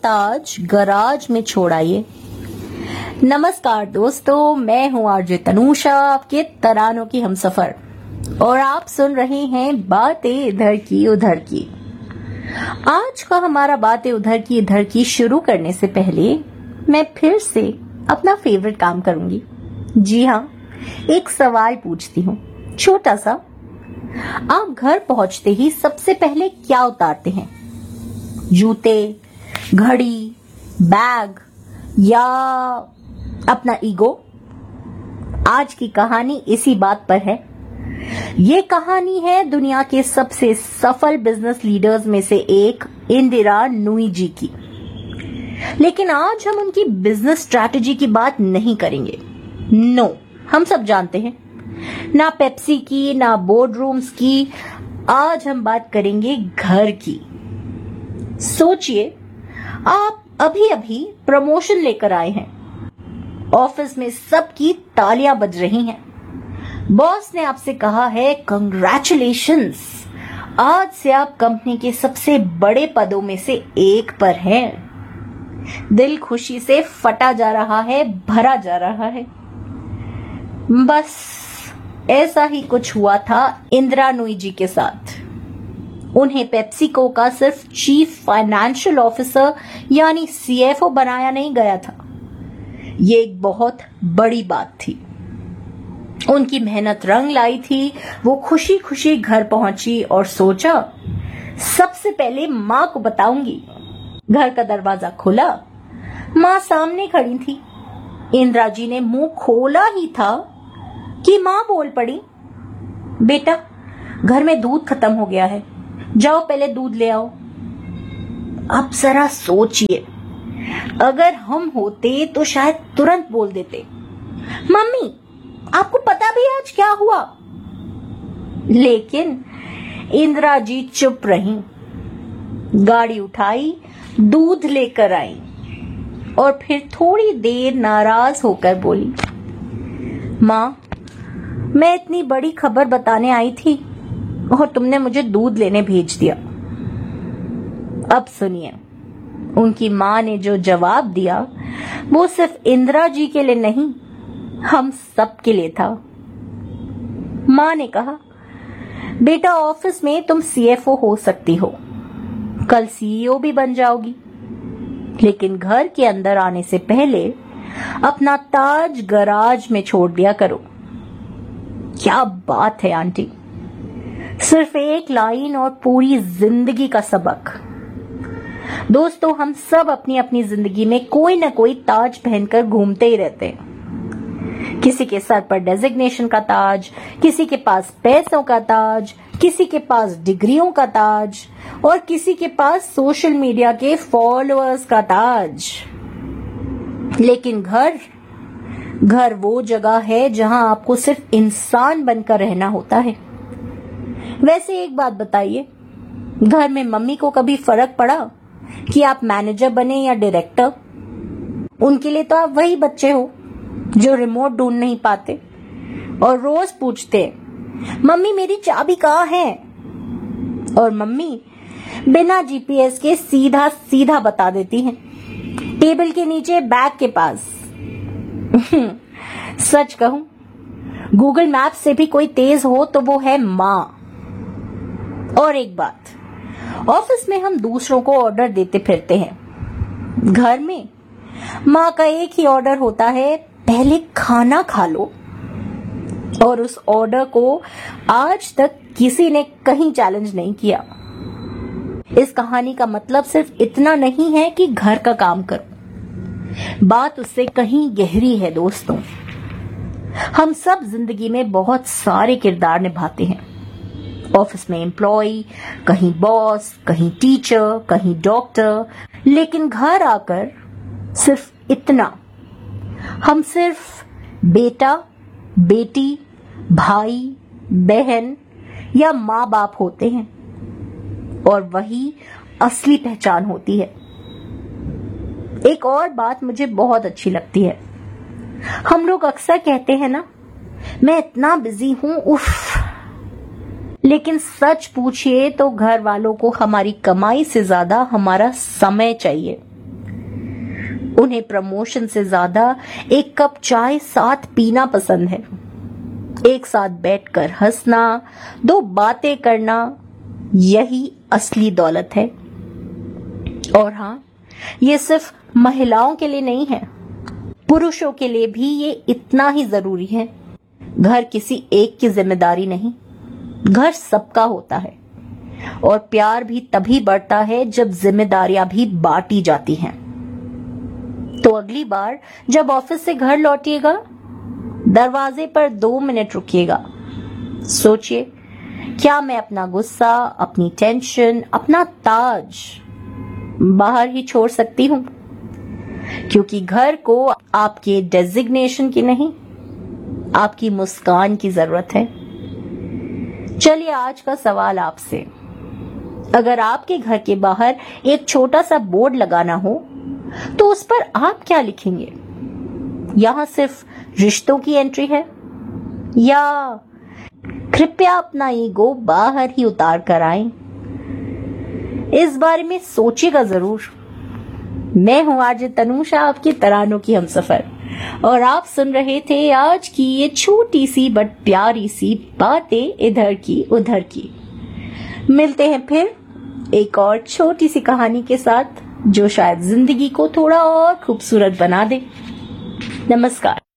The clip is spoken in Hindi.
ताज गराज में छोड़ाइए। नमस्कार दोस्तों, मैं हूँ आरजे तनुषा, आपके तरानों की हमसफर, और आप सुन रहे हैं बातें इधर की उधर की। आज का हमारा बातें इधर की शुरू करने से पहले मैं फिर से अपना फेवरेट काम करूंगी। जी हाँ, एक सवाल पूछती हूँ, छोटा सा। आप घर पहुंचते ही सबसे पहले क्या उतारते हैं? जूते, घड़ी, बैग या अपना ईगो? आज की कहानी इसी बात पर है। ये कहानी है दुनिया के सबसे सफल बिजनेस लीडर्स में से एक इंदिरा नूई जी की। लेकिन आज हम उनकी बिजनेस स्ट्रैटेजी की बात नहीं करेंगे। नो, हम सब जानते हैं, ना पेप्सी की, ना बोर्ड रूम्स की। आज हम बात करेंगे घर की। सोचिए, आप अभी अभी प्रमोशन लेकर आए हैं। ऑफिस में सबकी तालियां बज रही हैं। बॉस ने आपसे कहा है कंग्रेचुलेशंस, आज से आप कंपनी के सबसे बड़े पदों में से एक पर हैं। दिल खुशी से फटा जा रहा है, भरा जा रहा है। बस ऐसा ही कुछ हुआ था इंदिरा नूई जी के साथ। उन्हें पेप्सिको का सिर्फ चीफ फाइनेंशियल ऑफिसर यानी सीएफओ बनाया नहीं गया था। ये एक बहुत बड़ी बात थी। उनकी मेहनत रंग लाई थी। वो खुशी खुशी घर पहुंची और सोचा, सबसे पहले माँ को बताऊंगी। घर का दरवाजा खुला, माँ सामने खड़ी थी। इंदिरा जी ने मुंह खोला ही था कि माँ बोल पड़ी, बेटा, घर में दूध खत्म हो गया है, जाओ पहले दूध ले आओ। अब जरा सोचिए, अगर हम होते तो शायद तुरंत बोल देते, मम्मी आपको पता भी आज क्या हुआ? लेकिन इंदिरा जी चुप रहीं। गाड़ी उठाई, दूध लेकर आई और फिर थोड़ी देर नाराज होकर बोली, माँ, मैं इतनी बड़ी खबर बताने आई थी और तुमने मुझे दूध लेने भेज दिया। अब सुनिए, उनकी माँ ने जो जवाब दिया वो सिर्फ इंदिरा जी के लिए नहीं, हम सब के लिए था। माँ ने कहा, बेटा, ऑफिस में तुम सीएफओ हो सकती हो, कल सीईओ भी बन जाओगी, लेकिन घर के अंदर आने से पहले अपना ताज गराज में छोड़ दिया करो। क्या बात है आंटी, सिर्फ एक लाइन और पूरी जिंदगी का सबक। दोस्तों, हम सब अपनी अपनी जिंदगी में कोई ना कोई ताज पहनकर घूमते ही रहते हैं। किसी के सर पर डेजिग्नेशन का ताज, किसी के पास पैसों का ताज, किसी के पास डिग्रियों का ताज और किसी के पास सोशल मीडिया के फॉलोअर्स का ताज। लेकिन घर वो जगह है जहां आपको सिर्फ इंसान बनकर रहना होता है। वैसे एक बात बताइए, घर में मम्मी को कभी फर्क पड़ा कि आप मैनेजर बने या डायरेक्टर? उनके लिए तो आप वही बच्चे हो जो रिमोट ढूंढ नहीं पाते और रोज पूछते, मम्मी मेरी चाबी कहाँ है? और मम्मी बिना जीपीएस के सीधा सीधा बता देती हैं, टेबल के नीचे बैग के पास। सच कहूं, गूगल मैप से भी कोई तेज हो तो वो है माँ। और एक बात, ऑफिस में हम दूसरों को ऑर्डर देते फिरते हैं। घर में माँ का एक ही ऑर्डर होता है, पहले खाना खा लो। और उस ऑर्डर को आज तक किसी ने कहीं चैलेंज नहीं किया। इस कहानी का मतलब सिर्फ इतना नहीं है कि घर का काम करो, बात उससे कहीं गहरी है। दोस्तों, हम सब जिंदगी में बहुत सारे किरदार निभाते हैं। ऑफिस में एम्प्लॉय, कहीं बॉस, कहीं टीचर, कहीं डॉक्टर, लेकिन घर आकर सिर्फ इतना, हम सिर्फ बेटा, बेटी, भाई, बहन या माँ बाप होते हैं, और वही असली पहचान होती है। एक और बात मुझे बहुत अच्छी लगती है। हम लोग अक्सर कहते हैं ना, मैं इतना बिजी हूं, उफ। लेकिन सच पूछिए तो घर वालों को हमारी कमाई से ज्यादा हमारा समय चाहिए। उन्हें प्रमोशन से ज्यादा एक कप चाय साथ पीना पसंद है। एक साथ बैठकर हंसना, दो बातें करना, यही असली दौलत है। और हाँ, ये सिर्फ महिलाओं के लिए नहीं है, पुरुषों के लिए भी ये इतना ही जरूरी है। घर किसी एक की जिम्मेदारी नहीं, घर सबका होता है। और प्यार भी तभी बढ़ता है जब जिम्मेदारियां भी बांटी जाती हैं। तो अगली बार जब ऑफिस से घर लौटिएगा, दरवाजे पर 2 मिनट रुकिएगा। सोचिए, क्या मैं अपना गुस्सा, अपनी टेंशन, अपना ताज बाहर ही छोड़ सकती हूं? क्योंकि घर को आपके डेजिग्नेशन की नहीं, आपकी मुस्कान की जरूरत है। चलिए, आज का सवाल आपसे, अगर आपके घर के बाहर एक छोटा सा बोर्ड लगाना हो तो उस पर आप क्या लिखेंगे? यहां सिर्फ रिश्तों की एंट्री है, या कृपया अपना ईगो बाहर ही उतार कर आएं? इस बारे में सोचिएगा जरूर। मैं हूं आरजे तनुषा, आपकी तरानों की हमसफर, और आप सुन रहे थे आज की ये छोटी सी बट प्यारी सी बातें इधर की उधर की। मिलते हैं फिर एक और छोटी सी कहानी के साथ, जो शायद जिंदगी को थोड़ा और खूबसूरत बना दे। नमस्कार।